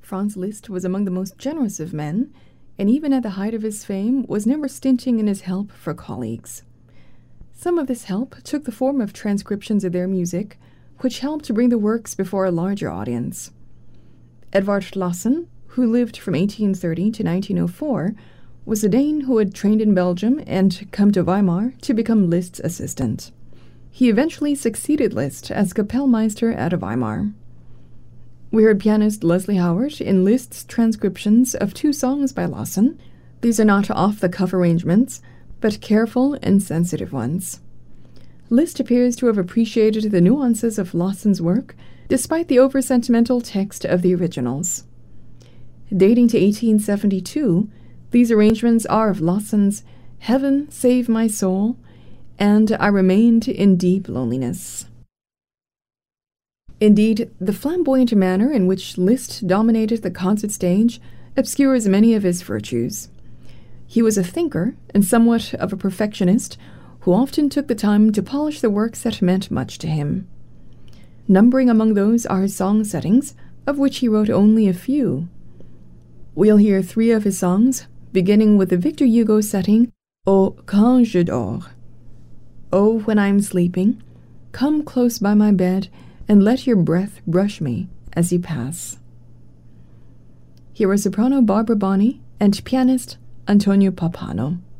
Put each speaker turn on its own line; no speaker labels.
Franz Liszt was among the most generous of men, and even at the height of his fame was never stinting in his help for colleagues. Some of this help took the form of transcriptions of their music, which helped to bring the works before a larger audience. Edvard Lassen, who lived from 1830 to 1904, was a Dane who had trained in Belgium and come to Weimar to become Liszt's assistant. He eventually succeeded Liszt as Kapellmeister at Weimar. We heard pianist Leslie Howard in Liszt's transcriptions of 2 songs by Lassen. These are not off-the-cuff arrangements, but careful and sensitive ones. Liszt appears to have appreciated the nuances of Lassen's work, despite the over-sentimental text of the originals. Dating to 1872, these arrangements are of Lassen's "Heaven Save My Soul" and "I Remained in Deep Loneliness." Indeed, the flamboyant manner in which Liszt dominated the concert stage obscures many of his virtues. He was a thinker and somewhat of a perfectionist who often took the time to polish the works that meant much to him. Numbering among those are his song settings, of which he wrote only a few. We'll hear 3 of his songs, beginning with the Victor Hugo setting, "Oh, quand je dors." "Oh, when I'm sleeping, come close by my bed and let your breath brush me as you pass." Here are soprano Barbara Bonney and pianist Antonio Pappano.